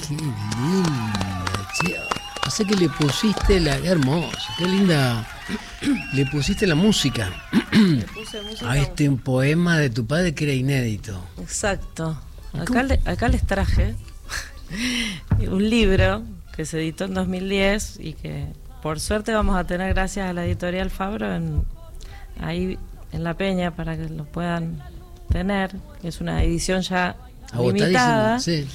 Qué linda, che. O sea que le pusiste qué hermoso, qué linda. Le pusiste la música. Le puse música a un poema de tu padre que era inédito. Exacto. Acá les traje un libro que se editó en 2010 y que por suerte vamos a tener gracias a la editorial Fabro ahí en La Peña para que lo puedan tener. Es una edición ya limitada. Sí.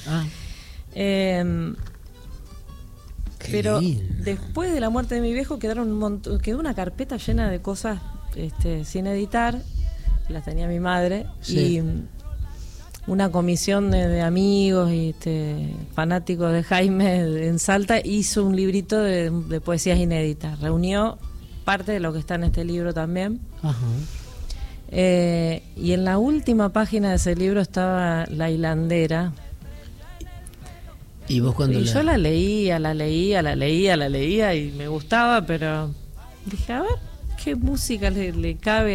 Pero lindo. Después de la muerte de mi viejo quedó una carpeta llena de cosas sin editar, las tenía mi madre, sí. Y una comisión de amigos y fanáticos de Jaime en Salta hizo un librito de poesías inéditas, reunió parte de lo que está en este libro también. Ajá. Y en la última página de ese libro estaba La Hilandera. ¿Y vos cuando yo la leía y me gustaba, pero dije, a ver, ¿qué música le cabe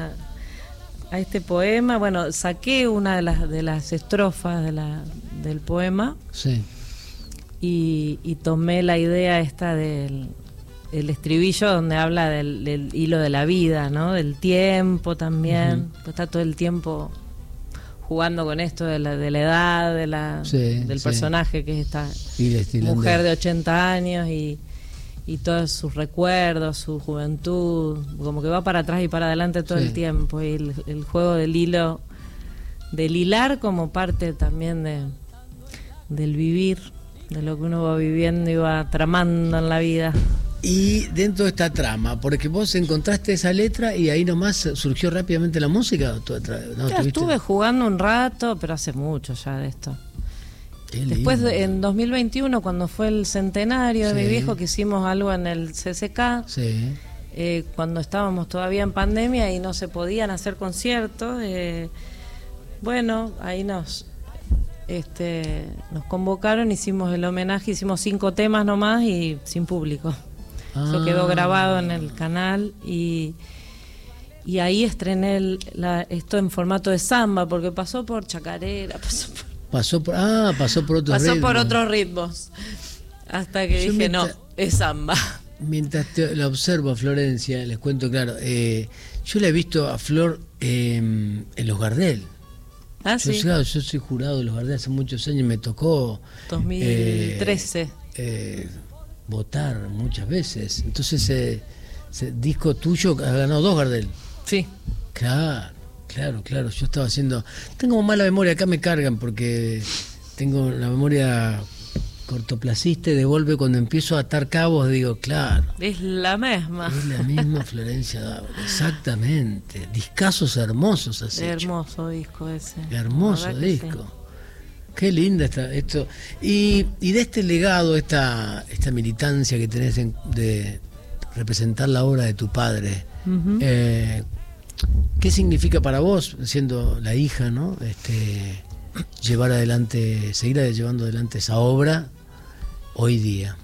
a este poema? Bueno, saqué una de las estrofas del poema. Sí. Y tomé la idea esta del estribillo donde habla del hilo de la vida, ¿no? Del tiempo también. Pues está todo el tiempo jugando con esto de la edad, del personaje que es esta mujer de 80 años y todos sus recuerdos, su juventud, como que va para atrás y para adelante todo el tiempo, y el juego del hilo, del hilar como parte también del vivir, de lo que uno va viviendo y va tramando en la vida. Y dentro de esta trama, porque vos encontraste esa letra y ahí nomás surgió rápidamente la música. Estuve jugando un rato, pero hace mucho ya de esto. Después, en 2021, cuando fue el centenario de mi viejo, que hicimos algo en el CCK, cuando estábamos todavía en pandemia y no se podían hacer conciertos, bueno, ahí nos convocaron, hicimos el homenaje, hicimos 5 temas nomás y sin público. Eso quedó grabado en el canal y ahí estrené esto en formato de samba, porque pasó por chacarera, pasó por otros ritmos. Hasta que dije, no, es samba. Mientras la observo a Florencia, les cuento, claro, yo la he visto a Flor en Los Gardel. Sí. Claro, yo soy jurado de Los Gardel hace muchos años, me tocó 2013 votar muchas veces. Entonces ese disco tuyo ha ganado 2 Gardel. Sí. Claro. Yo estaba tengo mala memoria, acá me cargan porque tengo la memoria cortoplacista y de golpe cuando empiezo a atar cabos digo, claro. Es la misma Florencia Dávila, exactamente. Discazos hermosos así. Hermoso disco ese. Hermoso disco. Sí. Qué linda está esto. Y de este legado, esta militancia que tenés de representar la obra de tu padre, ¿qué significa para vos, siendo la hija, ¿no? Seguir llevando adelante esa obra hoy día?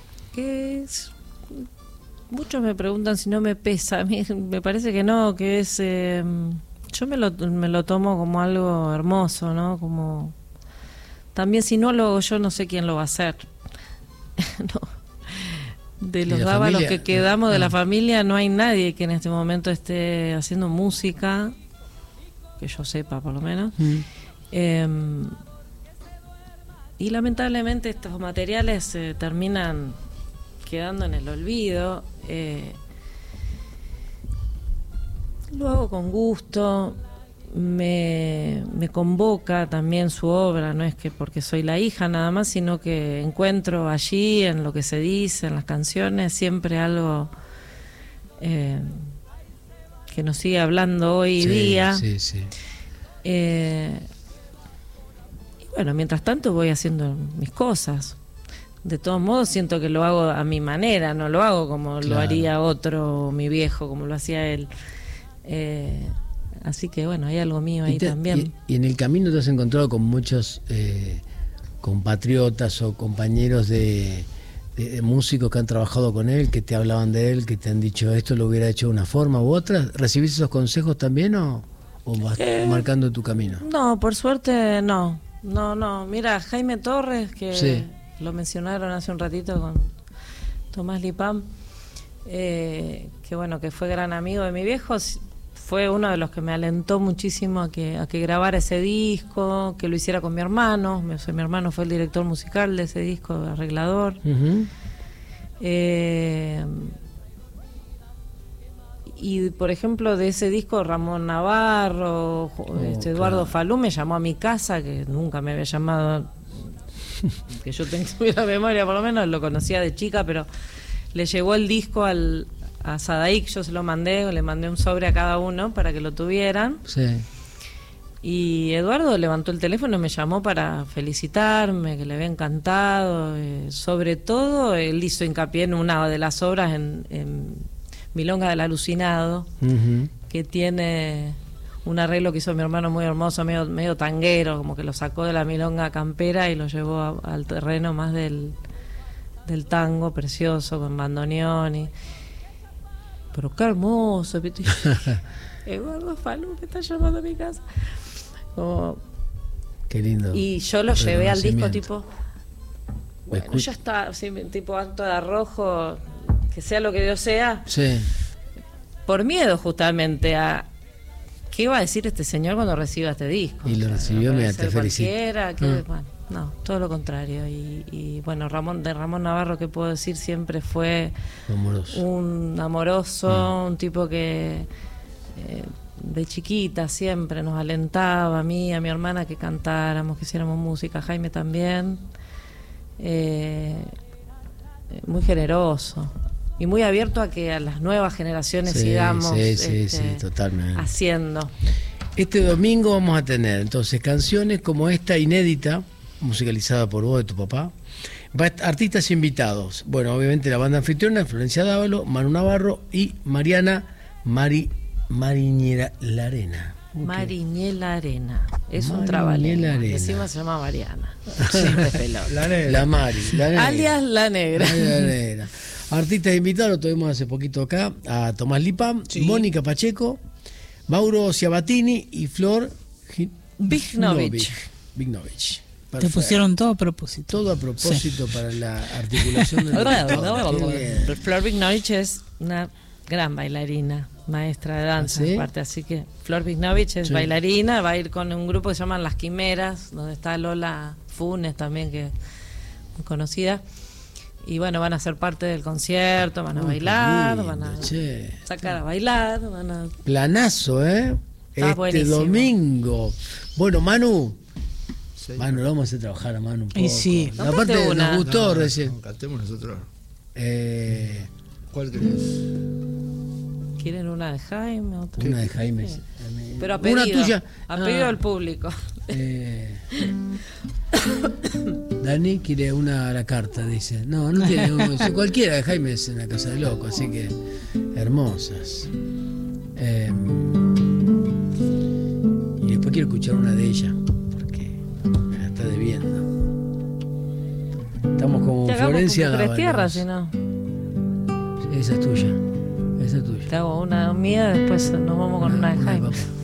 Muchos me preguntan si no me pesa. A mí me parece que no, que es... yo me lo tomo como algo hermoso, ¿no? Como... También si no lo hago yo, no sé quién lo va a hacer. No. De los dávalos que quedamos de la familia, no hay nadie que en este momento esté haciendo música, que yo sepa por lo menos. Y lamentablemente estos materiales terminan quedando en el olvido. Lo hago con gusto. Me convoca también su obra, no es que porque soy la hija nada más, sino que encuentro allí en lo que se dice, en las canciones, siempre algo que nos sigue hablando hoy día. Sí. Y bueno, mientras tanto voy haciendo mis cosas. De todos modos siento que lo hago a mi manera, no lo hago como lo haría otro, mi viejo, como lo hacía él. Así que bueno, hay algo mío ahí también. Y en el camino te has encontrado con muchos compatriotas o compañeros de músicos que han trabajado con él, que te hablaban de él, que te han dicho esto lo hubiera hecho de una forma u otra. ¿Recibís esos consejos también o vas marcando tu camino? No, por suerte no. No, mira, Jaime Torres, que Sí. lo mencionaron hace un ratito con Tomás Lipam, que bueno, que fue gran amigo de mi viejo, fue uno de los que me alentó muchísimo a que grabara ese disco, que lo hiciera con mi hermano. O sea, mi hermano fue el director musical de ese disco, arreglador. Ujú. Y por ejemplo, de ese disco, Ramón Navarro, Eduardo claro. Falú me llamó a mi casa, que nunca me había llamado, que yo tuviera memoria por lo menos, lo conocía de chica, pero le llegó el disco a Sadaik, yo se lo mandé, le mandé un sobre a cada uno para que lo tuvieran. Sí. Y Eduardo levantó el teléfono y me llamó para felicitarme, que le había encantado. Sobre todo, él hizo hincapié en una de las obras, en Milonga del Alucinado, Ujú. que tiene un arreglo que hizo mi hermano muy hermoso, medio tanguero, como que lo sacó de la milonga campera y lo llevó al terreno más del tango, precioso, con bandoneón. Pero qué hermoso. Eduardo Falú me está llamando a mi casa. Qué lindo. Y yo lo llevé al disco reconocimiento. tipo, bueno, ya está, sí, tipo acto de arrojo, que sea lo que Dios sea, Sí. por miedo justamente a qué iba a decir este señor cuando reciba este disco. Y lo recibió, puede mira, ser te felicito. cualquiera, bueno, no, todo lo contrario. Y bueno, Ramón Navarro, que puedo decir, siempre fue Amoroso. un amoroso, un tipo que de chiquita siempre nos alentaba, a mí, a mi hermana, que cantáramos, que hiciéramos música, Jaime también. Muy generoso y muy abierto a que a las nuevas generaciones Sí, sigamos sí, totalmente. haciendo. Este domingo vamos a tener entonces canciones como esta inédita, musicalizada por vos, de tu papá. Artistas invitados. Bueno, obviamente la banda anfitriona, Florencia Dávalo, Manu Navarro y Mariana Mariñera Larena. Okay. Mariñela Arena. Es un Mariñela trabalengua. Arena. Encima se llama Mariana. Siempre pelota. La Mari. La negra. Alias La Negra. La negra. Artistas invitados, lo tuvimos hace poquito acá, a Tomás Lipam, Sí. Mónica Pacheco, Mauro Ciabatini y Flor Vignovich. Vignovich. Te Perfecto. pusieron todo a propósito. Todo a propósito para la articulación de la Flor Vignovich es una gran bailarina, maestra de danza, ¿Ah, sí? aparte, así que Flor Vignovich es Sí. bailarina, va a ir con un grupo que se llaman Las Quimeras, donde está Lola Funes también, que es muy conocida. Y bueno, van a ser parte del concierto, van a bailar, lindo, van a che. sacar a bailar, van a... Planazo, ¿eh? Está buenísimo. Domingo. Bueno, Manu. Sí. Manu, lo vamos a hacer trabajar a Manu un poco. Y sí. Cantate Aparte una. nos gustó No, recién. cantemos nosotros. Una ¿Cuál querés? ¿Quieren una de Jaime? Otra? de Jaime. Sí. Pero a pedido, Una tuya. a pedido Ah. del público. Dani quiere una a la carta, dice. No tiene. Cualquiera de Jaime es una casa de loco, así que hermosas. Y después quiero escuchar una de ella, porque me la está debiendo. Estamos como Te hagamos Florencia como tres Dávalo. tierras, si no. Esa es tuya. Esa es tuya. Te hago una mía, después nos vamos con una de de Jaime. papá.